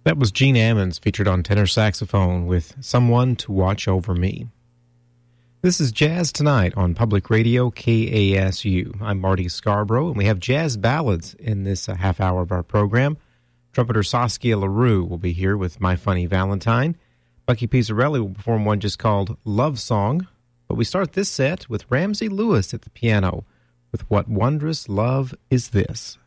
That was Gene Ammons, featured on tenor saxophone with Someone to Watch Over Me. This is Jazz Tonight on Public Radio KASU. I'm Marty Scarborough, and we have jazz ballads in this half hour of our program. Trumpeter Saskia LaRue will be here with My Funny Valentine. Bucky Pizzarelli will perform one just called Love Song. But we start this set with Ramsey Lewis at the piano with What Wondrous Love Is This?